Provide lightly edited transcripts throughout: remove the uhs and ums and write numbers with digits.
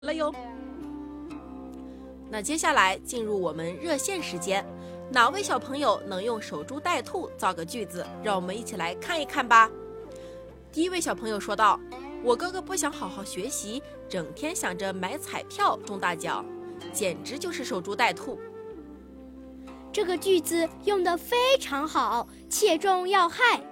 了哟。那接下来进入我们热线时间，哪位小朋友能用守株待兔造个句子？让我们一起来看一看吧。第一位小朋友说道：我哥哥不想好好学习，整天想着买彩票中大奖，简直就是守株待兔。 这个句子用得非常好，切中要害。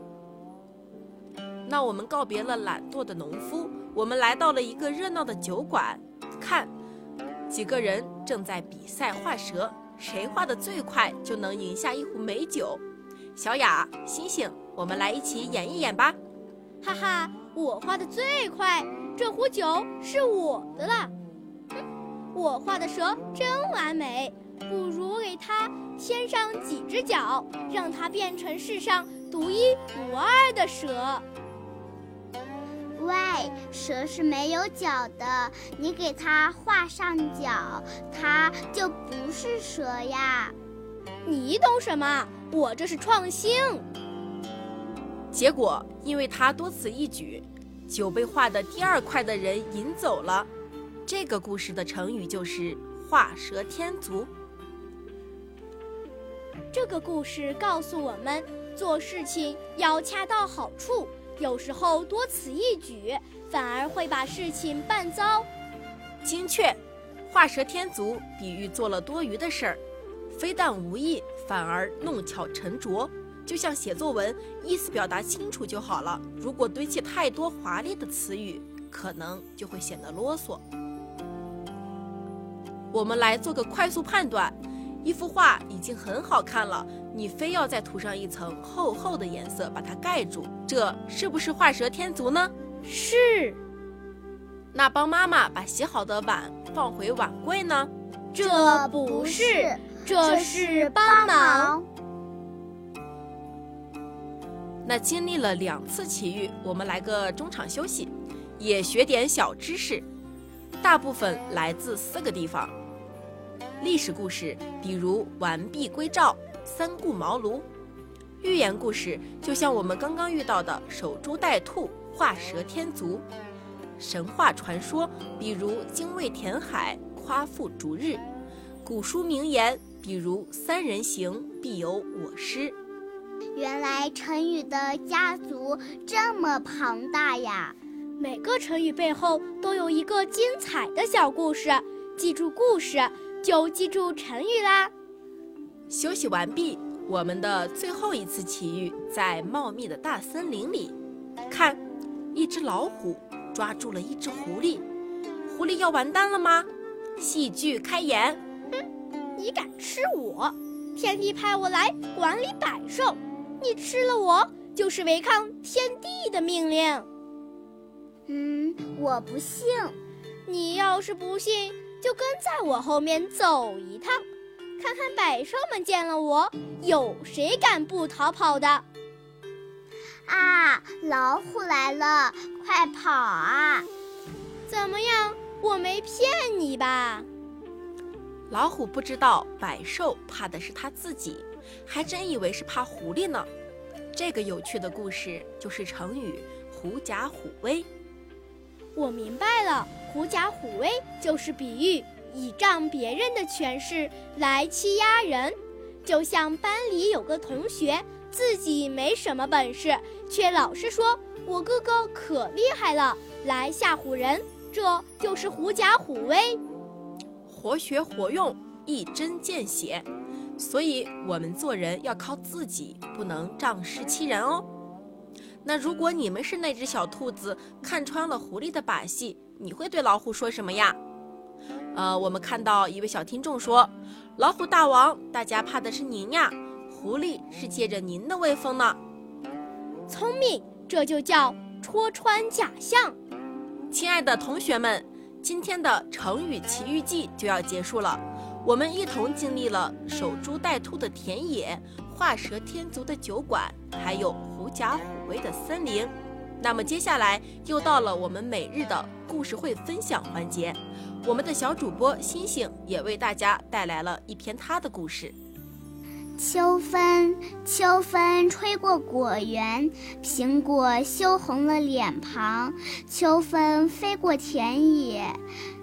那我们告别了懒惰的农夫，我们来到了一个热闹的酒馆。看，几个人正在比赛画蛇，谁画得最快就能赢下一壶美酒。小雅、星星，我们来一起演一演吧。 哈哈，我画得最快，这壶酒是我的了。我画的蛇真完美，不如给它添上几只脚，让它变成世上独一无二的蛇。 喂，蛇是没有脚的，你给它画上脚，它就不是蛇呀。 你懂什么？我这是创新。 结果因为他多此一举，酒被画得第二快的人赢走了。这个故事的成语就是画蛇添足。 这个故事告诉我们，做事情要恰到好处，有时候多此一举，反而会把事情办糟。 精确，画蛇添足比喻做了多余的事儿，非但无益，反而弄巧成拙。就像写作文，意思表达清楚就好了，如果堆砌太多华丽的词语，可能就会显得啰嗦。我们来做个快速判断，一幅画已经很好看了，你非要再涂上一层厚厚的颜色把它盖住，这是不是画蛇添足呢？ 是。 那帮妈妈把洗好的碗放回碗柜呢？ 这不是，这是帮忙。 那经历了2次奇遇，我们来个中场休息，也学点小知识。大部分来自4个地方。历史故事，比如完璧归赵、三顾茅庐；寓言故事，就像我们刚刚遇到的守株待兔、画蛇添足；神话传说，比如精卫填海、夸父逐日；古书名言，比如三人行，必有我师。 原来成语的家族这么庞大呀！ 每个成语背后都有一个精彩的小故事，记住故事就记住成语啦。 休息完毕，我们的最后一次奇遇在茂密的大森林里。看，一只老虎抓住了一只狐狸，狐狸要完蛋了吗？戏剧开演。 你敢吃我，天帝派我来管理百兽，你吃了我就是违抗天地的命令。 我不信。 你要是不信，就跟在我后面走一趟，看看百兽们见了我，有谁敢不逃跑的？ 啊，老虎来了，快跑啊！ 怎么样，我没骗你吧？ 老虎不知道百兽怕的是他自己，还真以为是怕狐狸呢。这个有趣的故事就是成语狐假虎威。 我明白了，狐假虎威就是比喻倚仗别人的权势来欺压人。就像班里有个同学自己没什么本事，却老是说我哥哥可厉害了，来吓唬人，这就是狐假虎威。 活学活用，一针见血。所以我们做人要靠自己，不能仗势欺人哦。那如果你们是那只小兔子，看穿了狐狸的把戏，你会对老虎说什么呀？我们看到一位小听众说，老虎大王，大家怕的是您呀，狐狸是借着您的威风呢。 聪明，这就叫戳穿假象。 亲爱的同学们，今天的成语奇遇记就要结束了，我们一同经历了守株待兔的田野、画蛇添足的酒馆，还有狐假虎威的森林。那么接下来又到了我们每日的故事会分享环节，我们的小主播星星也为大家带来了一篇他的故事。 秋风，秋风吹过果园，苹果羞红了脸庞。秋风飞过田野，